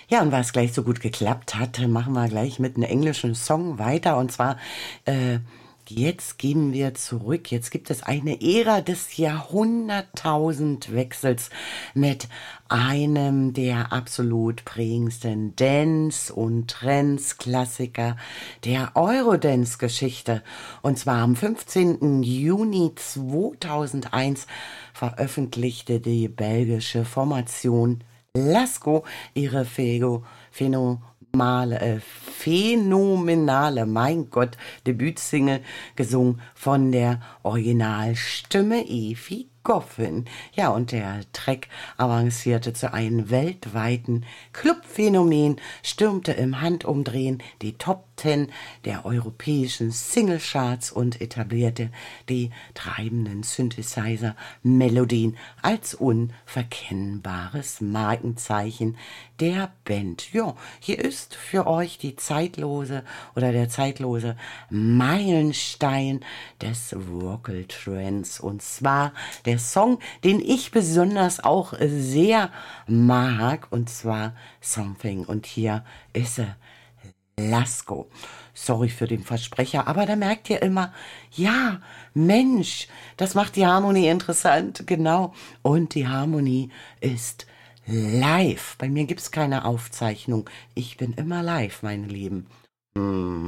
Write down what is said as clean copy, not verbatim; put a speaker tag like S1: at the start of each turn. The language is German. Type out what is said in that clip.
S1: Ja, und weil es gleich so gut geklappt hat, machen wir gleich mit einem englischen Song weiter. Und zwar, äh, jetzt gehen wir zurück. Jetzt gibt es eine Ära des Jahrhunderttausendwechsels mit einem der absolut prägendsten Dance- und Trance-Klassiker der Eurodance-Geschichte. Und zwar am 15. Juni 2001 veröffentlichte die belgische Formation Lasco ihre phänomenale, mein Gott, Debütsingle, gesungen von der Originalstimme Evi Goffin. Ja, und der Track avancierte zu einem weltweiten Clubphänomen, stürmte im Handumdrehen die Top 10 der europäischen Singlecharts und etablierte die treibenden Synthesizer-Melodien als unverkennbares Markenzeichen der Band. Ja, hier ist für euch die zeitlose oder der zeitlose Meilenstein des Vocal Trends. Und zwar der Song, den ich besonders auch sehr mag, und zwar Something. Und hier ist er. Lasko. Sorry für den Versprecher, aber da merkt ihr immer, ja, Mensch, das macht die Harmonie interessant, genau. Und die Harmonie ist live. Bei mir gibt's keine Aufzeichnung. Ich bin immer live, meine Lieben.